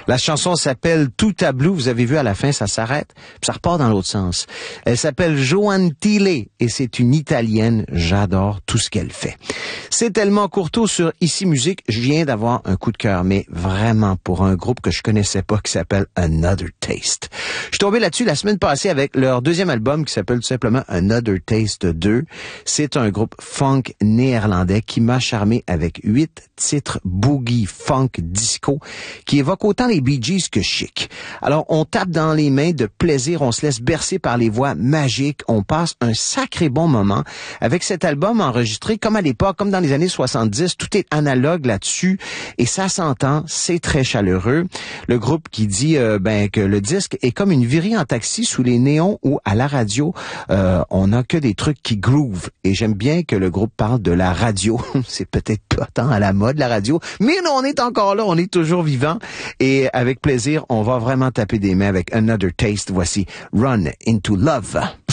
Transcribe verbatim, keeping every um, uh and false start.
La chanson s'appelle Tout à Blue. Vous avez vu, à la fin, ça s'arrête, puis ça repart dans l'autre sens. Elle s'appelle Joan Tille et c'est une Italienne. J'adore tout ce qu'elle fait. C'est tellement Courteau sur Ici Musique. Je viens d'avoir un coup de cœur, mais vraiment pour un groupe que je connaissais pas qui s'appelle Another Taste. Je suis tombé là-dessus la semaine passée avec leur deuxième album qui s'appelle tout simplement Another Taste deux. C'est un groupe funk néerlandais qui m'a charmé avec huit titres boogie funk disco qui évoquent autant les Bee Gees que chic. Alors, on tape dans les mains de plaisir, on se laisse bercer par les voix magiques, on passe un sacré bon moment avec cet album enregistré comme à l'époque, comme dans les années soixante-dix, tout est analogue là-dessus et ça s'entend, c'est très chaleureux. Le groupe qui dit euh, ben que le disque est comme une virée en taxi sous les néons ou à la radio, euh, on n'a que des trucs qui groove et j'aime bien que le groupe parle de la radio. C'est peut-être pas tant à la mode la radio, mais non, on est encore là, on est toujours vivant et avec plaisir, on va vraiment taper des mains avec Another Taste. Voici Run Into Love.